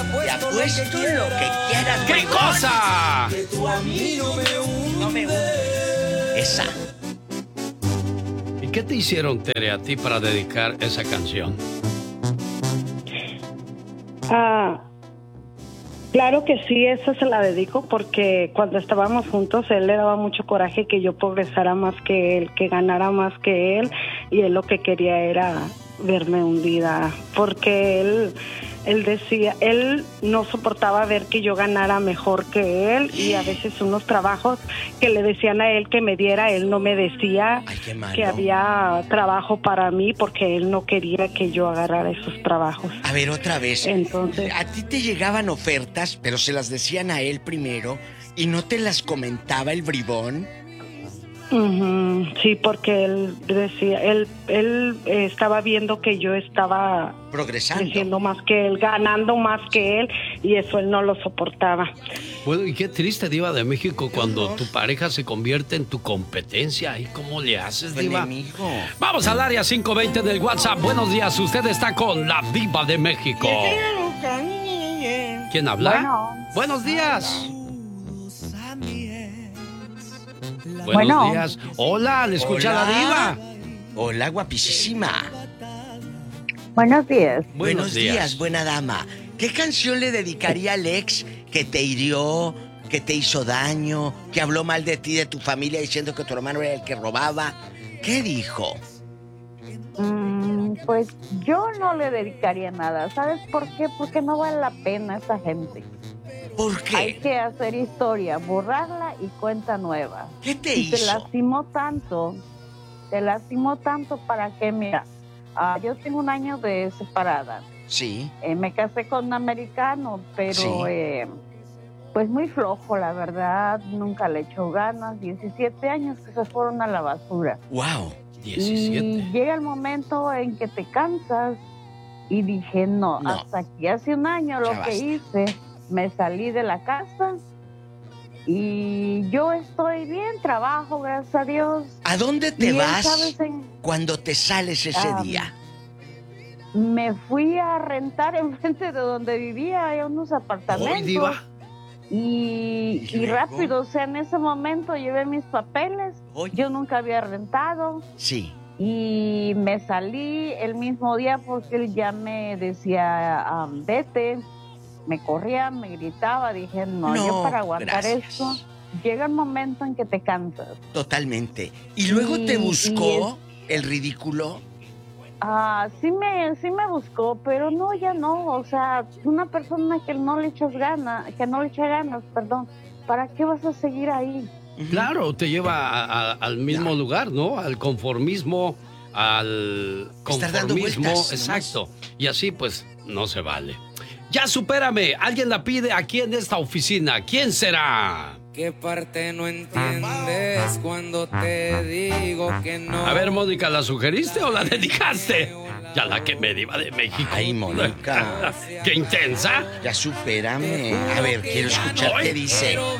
Te apuesto lo que quieras. ¿Qué cosa? Que tú a mí no me hundes. Esa. ¿Y qué te hicieron, Tere, a ti para dedicar esa canción? Claro que sí, esa se la dedico porque cuando estábamos juntos él le daba mucho coraje que yo progresara más que él, que ganara más que él, y él lo que quería era verme hundida, porque él decía, él no soportaba ver que yo ganara mejor que él, y a veces unos trabajos que le decían a él que me diera, él no me decía. Ay, qué malo. Que había trabajo para mí porque él no quería que yo agarrara esos trabajos. A ver, otra vez. Entonces, A ti te llegaban ofertas, pero se las decían a él primero y no te las comentaba el bribón. sí, porque él decía, él estaba viendo que yo estaba Progresando. creciendo más que él, ganando más que él, y eso él no lo soportaba. Bueno, y qué triste, Diva de México, cuando tu pareja se convierte en tu competencia. ¿Y cómo le haces, Tu Diva? enemigo. Vamos al área 520 del WhatsApp. Buenos días, usted está con la Diva de México. ¿Quién habla? Bueno. Buenos días. Bueno. Buenos días. Hola, ¿le escucha Hola. la Diva? Hola, guapísima. Buenos días. Buenos días, buena dama. ¿Qué canción le dedicaría al ex que te hirió, que te hizo daño, que habló mal de ti, de tu familia, diciendo que tu hermano era el que robaba? ¿Qué dijo? Pues yo no le dedicaría nada. ¿Sabes por qué? Porque no vale la pena esa gente. ¿Por Hay qué? que hacer historia, borrarla y cuenta nueva. ¿Qué te Y te hizo? lastimó tanto para que, mira, yo tengo 1 año de separada. Sí. Me casé con un americano, pero Sí. pues muy flojo, la verdad, nunca le echó ganas. 17 años que se fueron a la basura. Wow. 17. Y llega el momento en que te cansas y dije, no, No. hasta aquí hace 1 año lo Ya que basta. hice, me salí de la casa y yo estoy bien, trabajo, gracias a Dios. ¿A dónde Y te él, vas ¿sabes? cuando te sales ese día? Me fui a rentar enfrente de donde vivía, hay unos apartamentos. Hoy, Diva. Y luego? rápido, o sea, en ese momento llevé mis papeles. Oye. Yo nunca había rentado Sí. y me salí el mismo día porque él ya me decía, vete, me corría, me gritaba, dije, no, No, yo para aguantar gracias. esto, llega el momento en que te cansas. Totalmente. ¿Y luego te Y- buscó el ridículo? Sí me buscó, pero no, ya no, o sea, una persona que no le echas ganas, perdón, ¿para qué vas a seguir ahí? Claro, te lleva al mismo lugar, ¿no? Al conformismo, al Estar dando conformismo, vueltas, exacto. Y así, pues, no se vale. Ya supérame, alguien la pide aquí en esta oficina. ¿Quién será? ¿Qué parte no entiendes cuando te digo que no? A ver, Mónica, ¿la sugeriste o la dedicaste? Ya la que me Diva de México. Ay, Mónica. ¡Qué intensa! Ya supérame. A ver, quiero escuchar qué dice.